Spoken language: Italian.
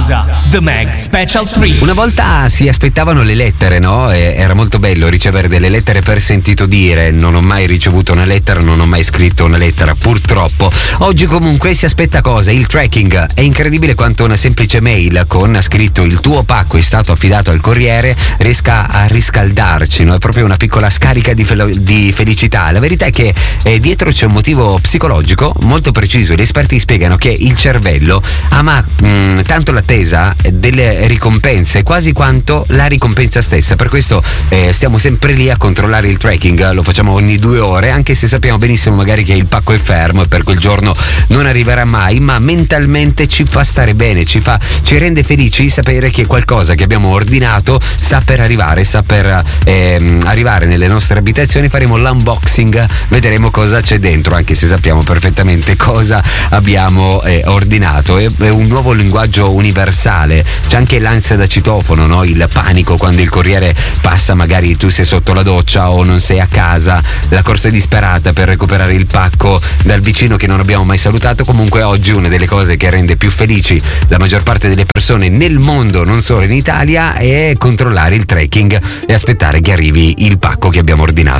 The Mag Special 3. Una volta si aspettavano le lettere, no? Era molto bello ricevere delle lettere per sentito dire. Non ho mai ricevuto una lettera, non ho mai scritto una lettera, purtroppo. Oggi comunque si aspetta cosa? Il tracking. È incredibile quanto una semplice mail con scritto il tuo pacco è stato affidato al corriere riesca a riscaldarci, no? È proprio una piccola scarica di felicità. La verità è che dietro c'è un motivo psicologico molto preciso. Gli esperti spiegano che il cervello ama tanto l'attesa delle ricompense quasi quanto la ricompensa stessa. Per questo stiamo sempre lì a controllare il tracking. Lo facciamo ogni 2 ore, anche se sappiamo benissimo magari che il pacco è fermo e per quel giorno non arriverà mai, ma mentalmente ci fa stare bene, ci rende felici sapere che qualcosa che abbiamo ordinato sta per arrivare nelle nostre abitazioni. Faremo l'unboxing, vedremo cosa c'è dentro, anche se sappiamo perfettamente cosa abbiamo ordinato. È un nuovo linguaggio universale. C'è anche l'ansia da citofono, no? Il panico quando il corriere passa, magari tu sei sotto la doccia o non sei a casa, la corsa disperata per recuperare il pacco dal vicino che non abbiamo mai salutato. Comunque oggi una delle cose che rende più felici la maggior parte delle persone nel mondo, non solo in Italia, è controllare il tracking e aspettare che arrivi il pacco che abbiamo ordinato.